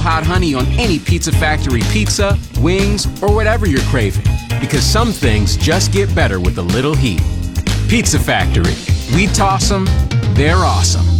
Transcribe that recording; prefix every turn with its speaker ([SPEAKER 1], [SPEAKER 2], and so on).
[SPEAKER 1] hot honey on any Pizza Factory pizza, wings, or whatever you're craving. Because some things just get better with a little heat. Pizza Factory. We toss them, they're awesome.